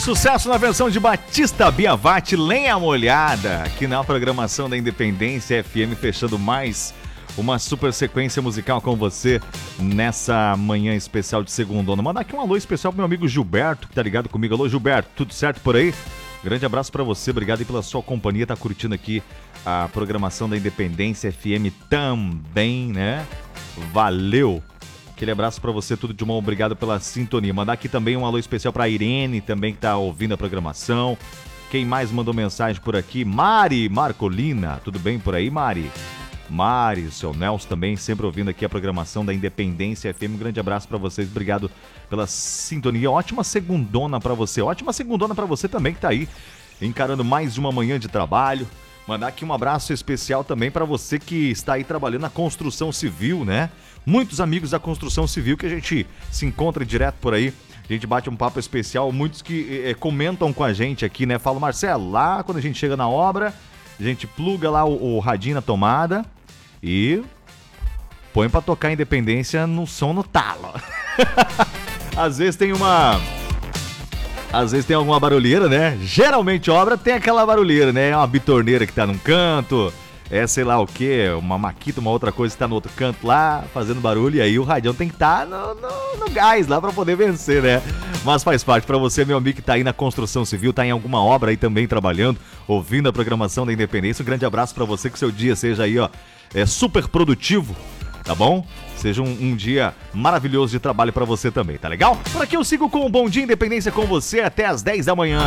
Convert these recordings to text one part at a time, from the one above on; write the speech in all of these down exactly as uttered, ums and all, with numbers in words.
Sucesso na versão de Batista Biavati, Lenha Molhada, aqui na programação da Independência F M, fechando mais uma super sequência musical com você nessa manhã especial de segundona. Mandar aqui um alô especial pro meu amigo Gilberto, que tá ligado comigo. Alô, Gilberto, tudo certo por aí? Grande abraço pra você, obrigado aí pela sua companhia, tá curtindo aqui a programação da Independência F M também, né? Valeu! Aquele abraço pra você, tudo de bom, obrigado pela sintonia. Mandar aqui também um alô especial pra Irene, também que tá ouvindo a programação. Quem mais mandou mensagem por aqui? Mari Marcolina, tudo bem por aí, Mari? Mari, seu Nelson também, sempre ouvindo aqui a programação da Independência F M. Um grande abraço pra vocês, obrigado pela sintonia. Ótima segundona pra você, ótima segundona pra você também que tá aí, encarando mais uma manhã de trabalho. Mandar aqui um abraço especial também pra você que está aí trabalhando na construção civil, né? Muitos amigos da construção civil que a gente se encontra direto por aí. A gente bate um papo especial, muitos que é, comentam com a gente aqui, né? Falam, Marcelo, lá quando a gente chega na obra, a gente pluga lá o, o radinho na tomada e põe pra tocar Independência no som no talo. Às vezes tem uma... Às vezes tem alguma barulheira, né? Geralmente obra tem aquela barulheira, né? É uma bitorneira que tá num canto, é sei lá o que, uma maquita, uma outra coisa que tá no outro canto lá, fazendo barulho, e aí o radião tem que estar tá no, no, no gás lá pra poder vencer, né? Mas faz parte. Pra você, meu amigo que tá aí na construção civil, tá em alguma obra aí também trabalhando, ouvindo a programação da Independência, um grande abraço pra você, que seu dia seja aí, ó, é super produtivo, tá bom? Seja um, um dia maravilhoso de trabalho pra você também, tá legal? Por aqui eu sigo com o Bom Dia Independência com você até as dez da manhã.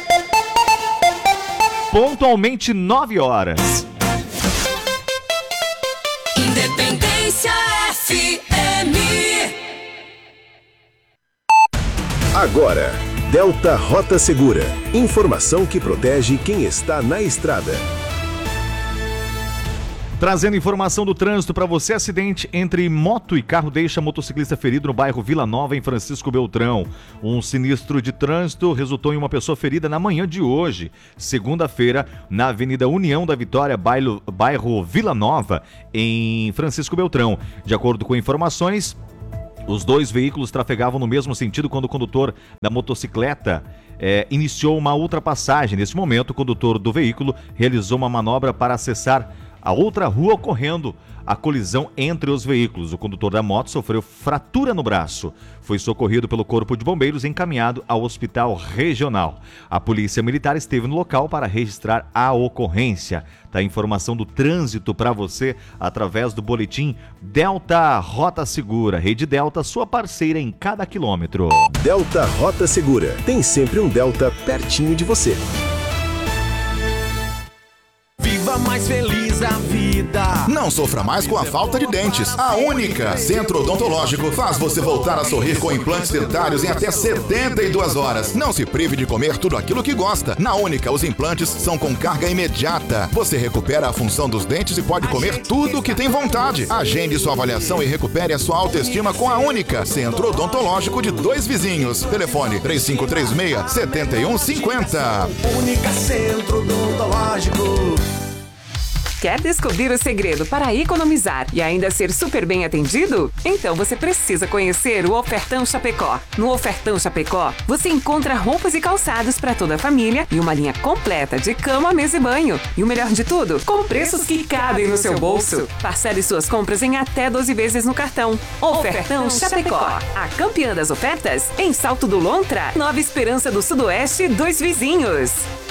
Pontualmente nove horas. Independência F M. Agora, Delta Rota Segura. Informação que protege quem está na estrada. Trazendo informação do trânsito para você, acidente entre moto e carro deixa motociclista ferido no bairro Vila Nova, em Francisco Beltrão. Um sinistro de trânsito resultou em uma pessoa ferida na manhã de hoje, segunda-feira, na Avenida União da Vitória, bairro, bairro Vila Nova, em Francisco Beltrão. De acordo com informações, os dois veículos trafegavam no mesmo sentido quando o condutor da motocicleta é, iniciou uma ultrapassagem. Nesse momento, o condutor do veículo realizou uma manobra para acessar a outra rua, ocorrendo a colisão entre os veículos. O condutor da moto sofreu fratura no braço. Foi socorrido pelo Corpo de Bombeiros e encaminhado ao Hospital Regional. A Polícia Militar esteve no local para registrar a ocorrência. Tá a informação do trânsito para você através do boletim Delta Rota Segura. Rede Delta, sua parceira em cada quilômetro. Delta Rota Segura. Tem sempre um Delta pertinho de você. Viva mais feliz a vida. Não sofra mais com a falta de dentes. A Única Centro Odontológico faz você voltar a sorrir com implantes dentários em até setenta e duas horas. Não se prive de comer tudo aquilo que gosta. Na Única, os implantes são com carga imediata. Você recupera a função dos dentes e pode comer tudo o que tem vontade. Agende sua avaliação e recupere a sua autoestima com a Única Centro Odontológico de Dois Vizinhos. Telefone três cinco três seis, sete um cinco zero. Única Centro Odontológico. Quer descobrir o segredo para economizar e ainda ser super bem atendido? Então você precisa conhecer o Ofertão Chapecó. No Ofertão Chapecó, você encontra roupas e calçados para toda a família e uma linha completa de cama, mesa e banho. E o melhor de tudo, com preços que cabem no seu bolso. Parcele suas compras em até doze vezes no cartão. Ofertão Chapecó, a campeã das ofertas em Salto do Lontra, Nova Esperança do Sudoeste, Dois Vizinhos.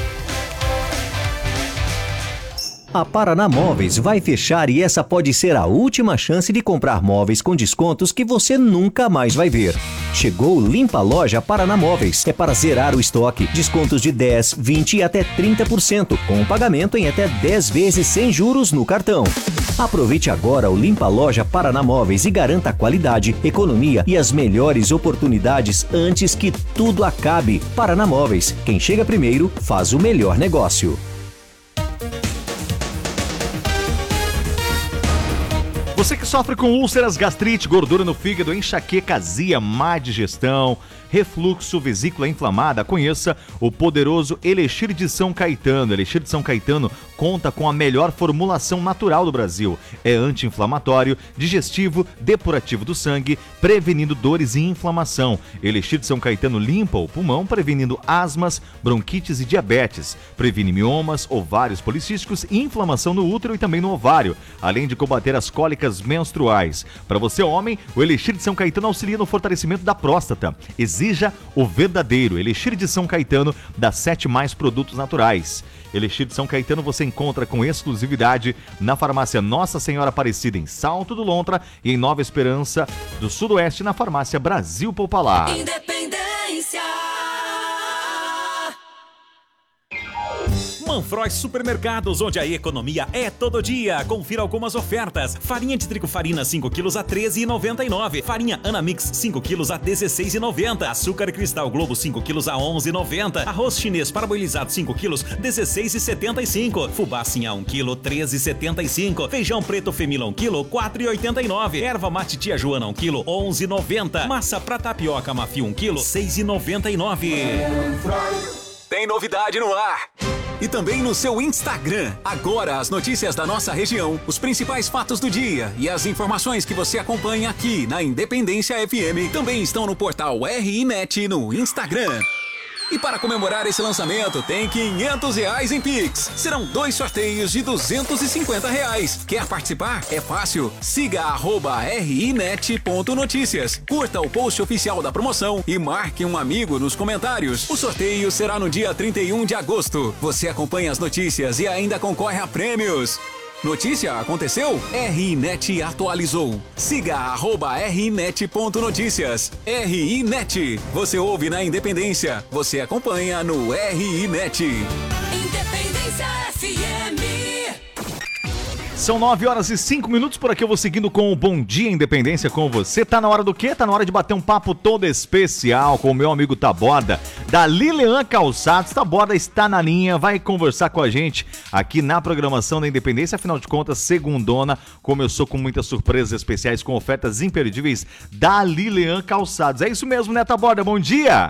A Paraná Móveis vai fechar e essa pode ser a última chance de comprar móveis com descontos que você nunca mais vai ver. Chegou o Limpa Loja Paraná Móveis. É para zerar o estoque. Descontos de dez, vinte e até trinta por cento, com pagamento em até dez vezes sem juros no cartão. Aproveite agora o Limpa Loja Paraná Móveis e garanta a qualidade, economia e as melhores oportunidades antes que tudo acabe. Paraná Móveis. Quem chega primeiro faz o melhor negócio. Você que sofre com úlceras, gastrite, gordura no fígado, enxaqueca, azia, má digestão, refluxo, vesícula inflamada, conheça o poderoso Elixir de São Caetano. Elixir de São Caetano conta com a melhor formulação natural do Brasil. É anti-inflamatório, digestivo, depurativo do sangue, prevenindo dores e inflamação. Elixir de São Caetano limpa o pulmão, prevenindo asmas, bronquites e diabetes. Previne miomas, ovários policísticos e inflamação no útero e também no ovário, além de combater as cólicas menstruais. Para você, homem, o Elixir de São Caetano auxilia no fortalecimento da próstata. Exija o verdadeiro Elixir de São Caetano das sete mais produtos naturais. Elixir de São Caetano você encontra com exclusividade na farmácia Nossa Senhora Aparecida em Salto do Lontra e em Nova Esperança do Sudoeste na farmácia Brasil Popular. Independência. Manfroy Supermercados, onde a economia é todo dia. Confira algumas ofertas. Farinha de trigo Farina cinco quilos a treze reais e noventa e nove centavos. Farinha Anamix cinco quilos a dezesseis reais e noventa centavos. Açúcar Cristal Globo cinco quilos a onze reais e noventa centavos. Arroz chinês parboilizado cinco quilos, dezesseis reais e setenta e cinco centavos. Fubá Sinhá um quilo, treze reais e setenta e cinco centavos. Feijão preto Femila um quilo, quatro reais e oitenta e nove centavos. Erva mate Tia Joana um quilo, onze reais e noventa centavos. Massa pra tapioca Mafio um quilo, seis reais e noventa e nove centavos. Tem novidade no ar! E também no seu Instagram. Agora as notícias da nossa região, os principais fatos do dia e as informações que você acompanha aqui na Independência F M também estão no portal R I Net no Instagram. E para comemorar esse lançamento, tem quinhentos reais em Pix. Serão dois sorteios de duzentos e cinquenta reais. Quer participar? É fácil. Siga arroba rinet ponto notícias. Curta o post oficial da promoção e marque um amigo nos comentários. O sorteio será no dia trinta e um de agosto. Você acompanha as notícias e ainda concorre a prêmios. Notícia aconteceu? R I Net atualizou. Siga arroba rinet ponto notícias. R I Net. Você ouve na Independência. Você acompanha no R I Net. Independência F M. São nove horas e cinco minutos, por aqui eu vou seguindo com o Bom Dia Independência com você. Tá na hora do quê? Tá na hora de bater um papo todo especial com o meu amigo Taborda, da Lilian Calçados. Taborda está na linha, vai conversar com a gente aqui na programação da Independência. Afinal de contas, segundona, começou com muitas surpresas especiais, com ofertas imperdíveis da Lilian Calçados. É isso mesmo, né, Taborda? Bom dia!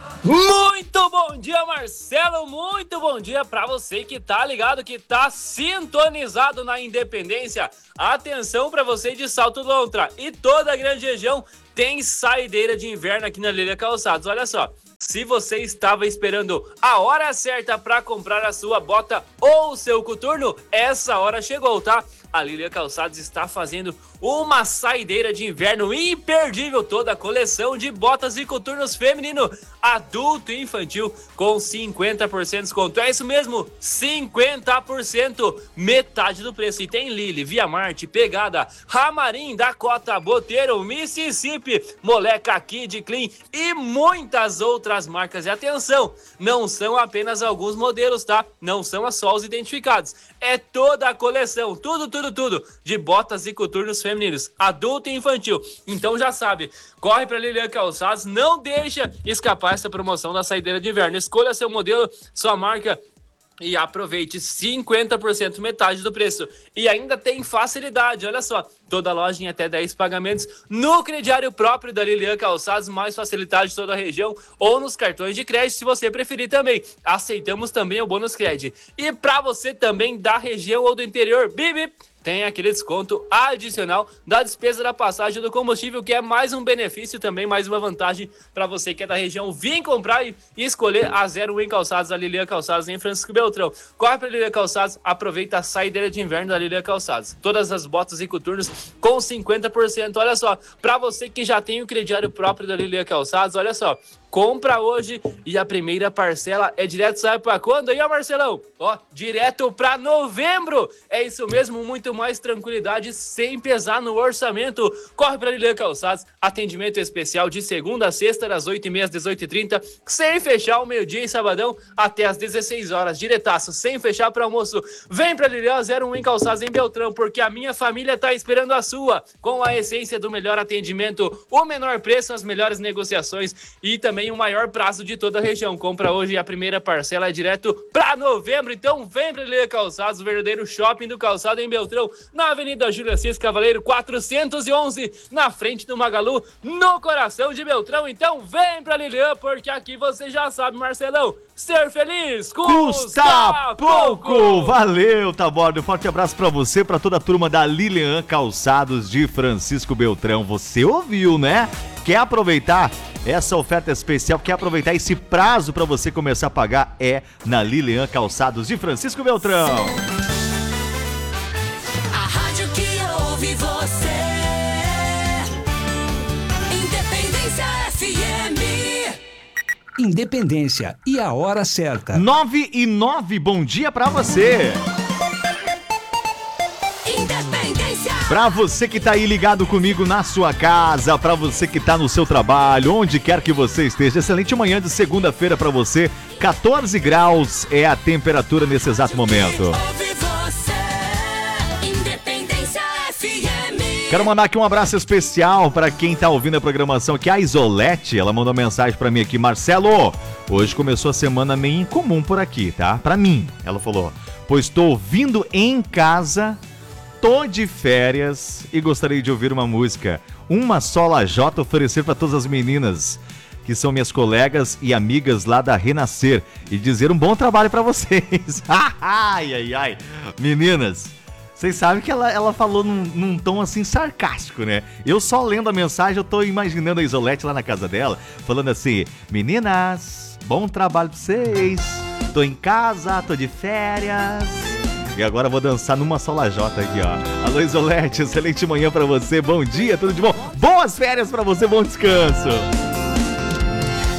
Muito bom dia, Marcelo, muito bom dia pra você que tá ligado, que tá sintonizado na Independência. Atenção pra você de Salto do Lontra e toda a grande região, tem saideira de inverno aqui na Lilian Calçados. Olha só, se você estava esperando a hora certa pra comprar a sua bota ou o seu coturno, essa hora chegou, tá? A Lilian Calçados está fazendo uma saideira de inverno imperdível, toda a coleção de botas e coturnos feminino, adulto e infantil com cinquenta por cento de desconto. É isso mesmo, cinquenta por cento, metade do preço. E tem Lili, Via Marte, Pegada, Ramarim, Dakota, Boteiro, Mississippi, Moleca, Kid, Clean e muitas outras marcas. E atenção, não são apenas alguns modelos, tá? Não são só os identificados. É toda a coleção, tudo, tudo, tudo, de botas e coturnos femininos, adulto e infantil. Então já sabe, corre para Lilian Calçados, não deixa escapar essa promoção da saideira de inverno. Escolha seu modelo, sua marca e aproveite cinquenta por cento, metade do preço. E ainda tem facilidade, olha só, toda loja em até dez pagamentos no crediário próprio da Lilian Calçados, mais facilidade de toda a região, ou nos cartões de crédito, se você preferir também. Aceitamos também o bônus crédito. E para você também da região ou do interior, bibi, tem aquele desconto adicional da despesa da passagem do combustível, que é mais um benefício também, mais uma vantagem para você que é da região vir comprar e escolher a zero um em Calçados, a Lilian Calçados em Francisco Beltrão. Corre para Lilian Calçados, aproveita a saideira de inverno da Lilian Calçados. Todas as botas e coturnos com cinquenta por cento. Olha só, para você que já tem o crediário próprio da Lilian Calçados, olha só, compra hoje e a primeira parcela é direto, sabe para quando aí, ó, Marcelão? Ó, direto para novembro. É isso mesmo, muito mais tranquilidade sem pesar no orçamento. Corre para Lilian Calçados, atendimento especial de segunda a sexta, das oito e meia às dezoito e trinta, sem fechar o meio-dia e sabadão até às dezesseis horas, diretaço, sem fechar para almoço. Vem para Lilian zero um em Calçados em Beltrão, porque a minha família tá esperando a sua, com a essência do melhor atendimento, o menor preço, as melhores negociações e também o maior prazo de toda a região. Compra hoje e a primeira parcela é direto para novembro. Então vem para Lilian Calçados, o verdadeiro shopping do calçado em Beltrão. Beltrão, na Avenida Júlio Assis Cavaleiro quatrocentos e onze, na frente do Magalu, no coração de Beltrão. Então vem pra Lilian, porque aqui você já sabe, Marcelão, ser feliz custa, Custa pouco! pouco. Valeu, Taborda. Um forte abraço pra você, pra toda a turma da Lilian Calçados de Francisco Beltrão. Você ouviu, né? Quer aproveitar essa oferta especial, quer aproveitar esse prazo pra você começar a pagar? É na Lilian Calçados de Francisco Beltrão. A rádio que ouve você. Independência F M. Independência e a hora certa. nove e nove, bom dia pra você. Independência. Pra você que tá aí ligado comigo na sua casa, pra você que tá no seu trabalho, onde quer que você esteja, excelente manhã de segunda-feira pra você. quatorze graus é a temperatura nesse exato momento. Ouve você. Independência F M. Quero mandar aqui um abraço especial pra quem tá ouvindo a programação aqui, a Isolete. Ela mandou mensagem pra mim aqui: Marcelo, hoje começou a semana meio incomum por aqui, tá? Pra mim, ela falou, pois tô ouvindo em casa, tô de férias e gostaria de ouvir uma música. Uma só lajota oferecer pra todas as meninas que são minhas colegas e amigas lá da Renascer e dizer um bom trabalho pra vocês. Ai, ai, ai. Meninas, vocês sabem que ela, ela falou num, num tom assim sarcástico, né? Eu só lendo a mensagem, eu tô imaginando a Isolete lá na casa dela, falando assim: meninas, bom trabalho pra vocês. Tô em casa, tô de férias. E agora eu vou dançar numa só lajota aqui, ó. Alô, Isolete, excelente manhã pra você, bom dia, tudo de bom. Boas férias pra você, bom descanso.